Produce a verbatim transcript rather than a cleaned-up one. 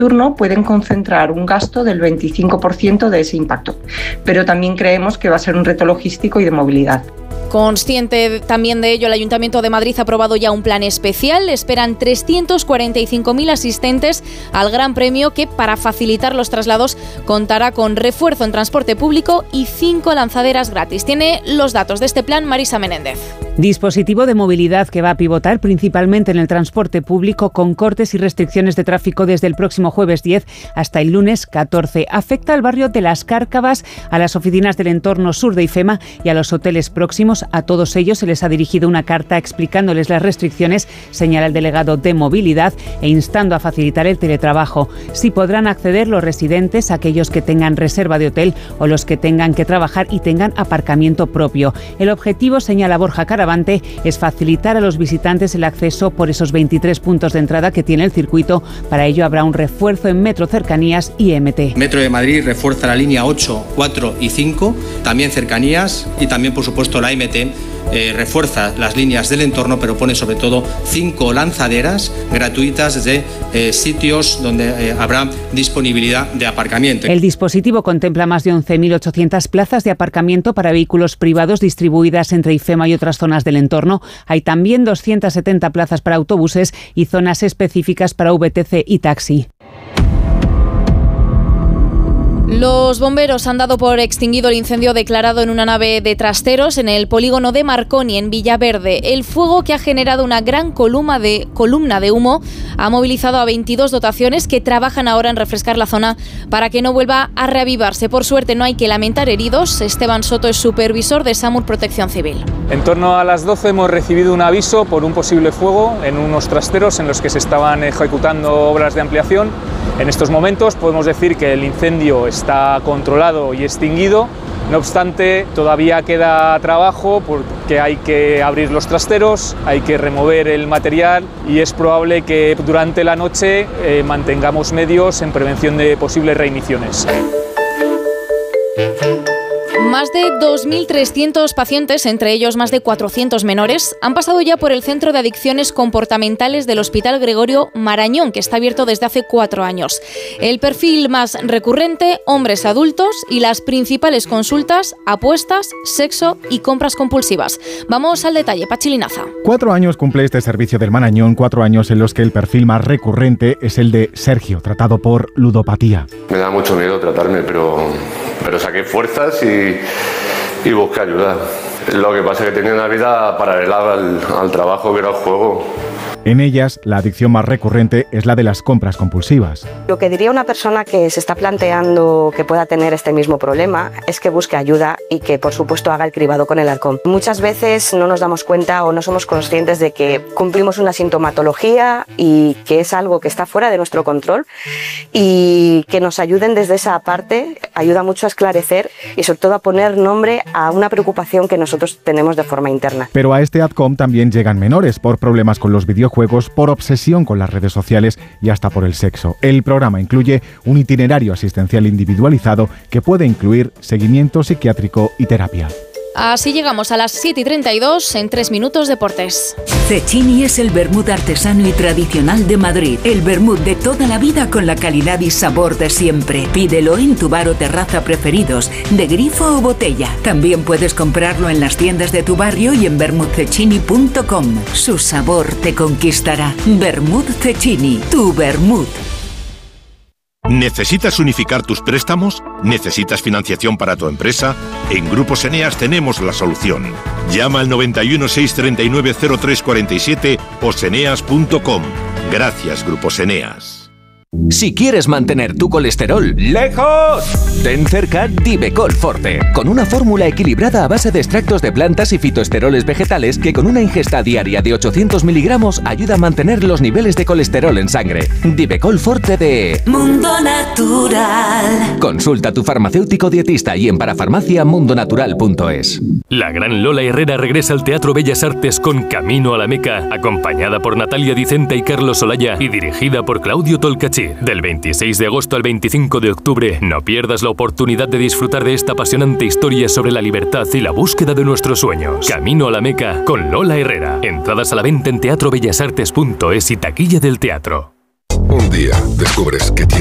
turno pueden concentrar un gasto del veinticinco por ciento de ese impacto, pero también creemos que va a ser un reto logístico y de movilidad. Consciente también de ello, el Ayuntamiento de Madrid ha aprobado ya un plan especial. Esperan trescientos cuarenta y cinco mil asistentes al Gran Premio, que para facilitar los traslados contará con refuerzo en transporte público y cinco lanzaderas gratis. Tiene los datos de este plan Marisa Menéndez. Dispositivo de movilidad que va a pivotar principalmente en el transporte público, con cortes y restricciones de tráfico desde el próximo jueves diez hasta el lunes catorce. Afecta al barrio de Las Cárcavas, a las oficinas del entorno sur de IFEMA y a los hoteles próximos. A todos ellos se les ha dirigido una carta explicándoles las restricciones, señala el delegado de movilidad, e instando a facilitar el teletrabajo. Sí podrán acceder los residentes, aquellos que tengan reserva de hotel o los que tengan que trabajar y tengan aparcamiento propio. El objetivo, señala Borja Caravante, es facilitar a los visitantes el acceso por esos veintitrés puntos de entrada que tiene el circuito. Para ello habrá un refuerzo en Metro Cercanías y M T. Metro de Madrid refuerza la línea ocho, cuatro y cinco, también Cercanías, y también por supuesto la M T eh, refuerza las líneas del entorno, pero pone sobre todo cinco lanzaderas gratuitas desde eh, sitios donde eh, habrá disponibilidad de aparcamiento. El dispositivo contempla más de once mil ochocientas plazas de aparcamiento para vehículos privados distribuidas entre IFEMA y otras zonas del entorno. Hay también doscientas setenta plazas para autobuses y zonas específicas para V T C y taxi. Los bomberos han dado por extinguido el incendio declarado en una nave de trasteros en el polígono de Marconi, en Villaverde. El fuego, que ha generado una gran columna de, columna de humo, ha movilizado a veintidós dotaciones que trabajan ahora en refrescar la zona para que no vuelva a reavivarse. Por suerte no hay que lamentar heridos. Esteban Soto es supervisor de SAMUR Protección Civil. En torno a las doce hemos recibido un aviso por un posible fuego en unos trasteros en los que se estaban ejecutando obras de ampliación. En estos momentos podemos decir que el incendio está controlado y extinguido. No obstante, todavía queda trabajo porque hay que abrir los trasteros, hay que remover el material y es probable que durante la noche eh, mantengamos medios en prevención de posibles reiniciones. Más de dos mil trescientos pacientes, entre ellos más de cuatrocientos menores, han pasado ya por el Centro de Adicciones Comportamentales del Hospital Gregorio Marañón, que está abierto desde hace cuatro años. El perfil más recurrente, hombres adultos, y las principales consultas, apuestas, sexo y compras compulsivas. Vamos al detalle, Pachi Linaza. Cuatro años cumple este servicio del Marañón, cuatro años en los que el perfil más recurrente es el de Sergio, tratado por ludopatía. Me da mucho miedo tratarme, pero, pero saqué fuerzas y... y busqué ayuda. Lo que pasa es que tenía una vida paralela al, al trabajo, que era el juego. En ellas, la adicción más recurrente es la de las compras compulsivas. Lo que diría una persona que se está planteando que pueda tener este mismo problema es que busque ayuda y que, por supuesto, haga el cribado con el Arcom. Muchas veces no nos damos cuenta o no somos conscientes de que cumplimos una sintomatología y que es algo que está fuera de nuestro control, y que nos ayuden desde esa parte ayuda mucho a esclarecer y sobre todo a poner nombre a una preocupación que nosotros tenemos de forma interna. Pero a este Adcom también llegan menores por problemas con los videojuegos, por obsesión con las redes sociales y hasta por el sexo. El programa incluye un itinerario asistencial individualizado que puede incluir seguimiento psiquiátrico y terapia. Así llegamos a las siete y treinta y dos, en tres minutos deportes. Cecchini es el vermut artesano y tradicional de Madrid. El vermut de toda la vida con la calidad y sabor de siempre. Pídelo en tu bar o terraza preferidos, de grifo o botella. También puedes comprarlo en las tiendas de tu barrio y en vermut cecchini punto com. Su sabor te conquistará. Vermut Cecchini, tu vermut. ¿Necesitas unificar tus préstamos? ¿Necesitas financiación para tu empresa? En Grupos Eneas tenemos la solución. Llama al noventa y uno, seiscientos treinta y nueve, cero tres cuarenta y siete o seneas punto com. Gracias, Grupos Eneas. Si quieres mantener tu colesterol lejos, ten cerca Divecol Forte, con una fórmula equilibrada a base de extractos de plantas y fitoesteroles vegetales que con una ingesta diaria de ochocientos miligramos ayuda a mantener los niveles de colesterol en sangre. Divecol Forte de Mundo Natural. Consulta a tu farmacéutico dietista y en parafarmacia mundonatural punto es. La gran Lola Herrera regresa al Teatro Bellas Artes con Camino a la Meca, acompañada por Natalia Dicenta y Carlos Olaya y dirigida por Claudio Tolcachir. Del veintiséis de agosto al veinticinco de octubre, no pierdas la oportunidad de disfrutar de esta apasionante historia sobre la libertad y la búsqueda de nuestros sueños. Camino a la Meca con Lola Herrera. Entradas a la venta en teatro bellas artes punto es y taquilla del teatro. Un día descubres que tienes